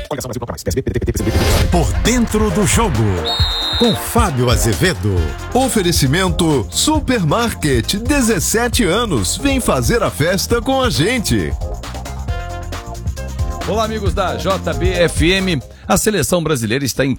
Por dentro do jogo, com Fábio Azevedo. Oferecimento Supermarket, 17 anos. Vem fazer a festa com a gente. Olá, amigos da JBFM. A seleção brasileira está em